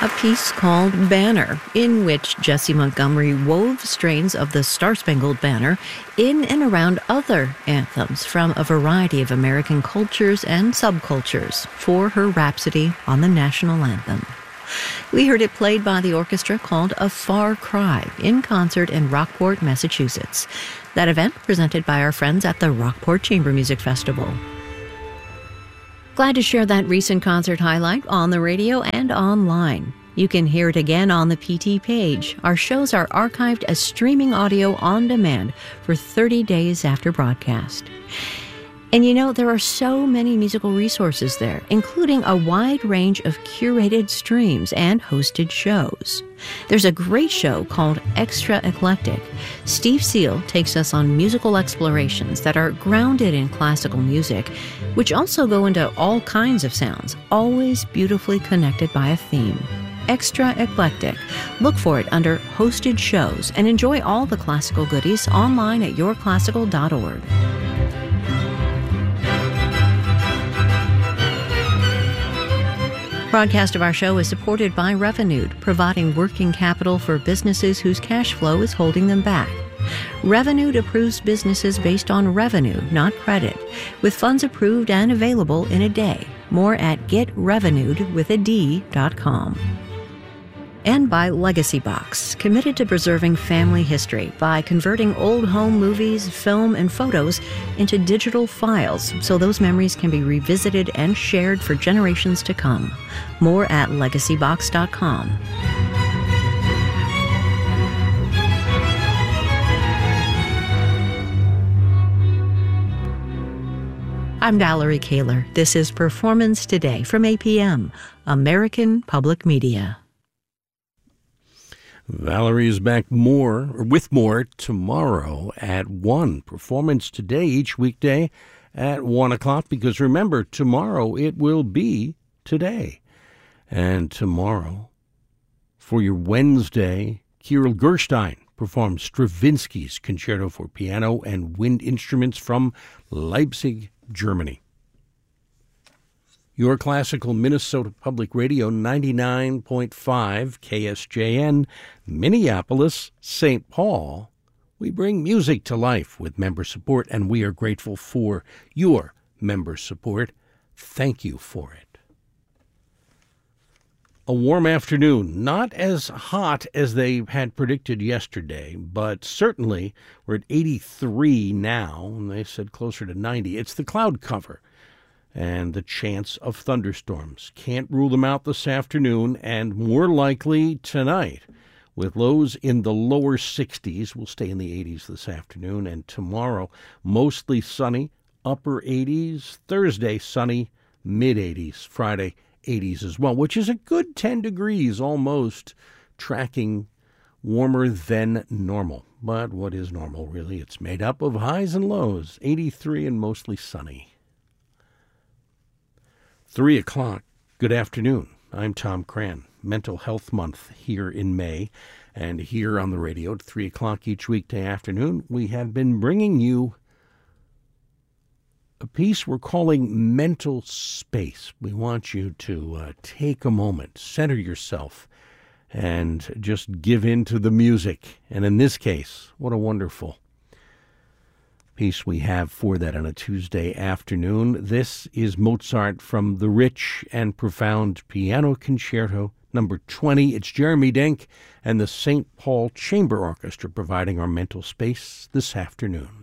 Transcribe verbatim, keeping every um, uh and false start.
a piece called Banner, in which Jessie Montgomery wove strains of the Star-Spangled Banner in and around other anthems from a variety of American cultures and subcultures for her rhapsody on the national anthem. We heard it played by the orchestra called A Far Cry in concert in Rockport, Massachusetts. That event presented by our friends at the Rockport Chamber Music Festival. Glad to share that recent concert highlight on the radio and online. You can hear it again on the P T page. Our shows are archived as streaming audio on demand for thirty days after broadcast. And you know, there are so many musical resources there, including a wide range of curated streams and hosted shows. There's a great show called Extra Eclectic. Steve Seal takes us on musical explorations that are grounded in classical music, which also go into all kinds of sounds, always beautifully connected by a theme. Extra Eclectic. Look for it under Hosted Shows and enjoy all the classical goodies online at your classical dot org. Broadcast of our show is supported by Revenued, providing working capital for businesses whose cash flow is holding them back. Revenued approves businesses based on revenue, not credit, with funds approved and available in a day. More at get revenued with a D dot com. And by Legacy Box, committed to preserving family history by converting old home movies, film, and photos into digital files so those memories can be revisited and shared for generations to come. More at legacy box dot com. I'm Valerie Kaler. This is Performance Today from A P M, American Public Media. Valerie is back more, or with more, tomorrow at one. Performance Today, each weekday at one o'clock, because remember, tomorrow it will be today. And tomorrow, for your Wednesday, Kirill Gerstein performs Stravinsky's Concerto for Piano and Wind Instruments from Leipzig, Germany. Your classical Minnesota Public Radio, ninety-nine point five K S J N, Minneapolis, Saint Paul. We bring music to life with member support, and we are grateful for your member support. Thank you for it. A warm afternoon, not as hot as they had predicted yesterday, but certainly we're at eighty-three now, and they said closer to ninety. It's the cloud cover and the chance of thunderstorms. Can't rule them out this afternoon, and more likely tonight, with lows in the lower sixties. We'll stay in the eighties this afternoon, and tomorrow, mostly sunny, upper eighties. Thursday, sunny, mid-eighties. Friday, eighties as well, which is a good ten degrees almost, tracking warmer than normal. But what is normal, really? It's made up of highs and lows, eighty-three and mostly sunny. Three o'clock. Good afternoon. I'm Tom Cran. Mental Health Month here in May, and here on the radio at three o'clock each weekday afternoon, we have been bringing you a piece we're calling Mental Space. We want you to uh, take a moment, center yourself, and just give in to the music. And in this case, what a wonderful piece we have for that on a Tuesday afternoon. This is Mozart from the Rich and Profound Piano Concerto number twenty. It's Jeremy Denk and the Saint Paul Chamber Orchestra providing our mental space this afternoon.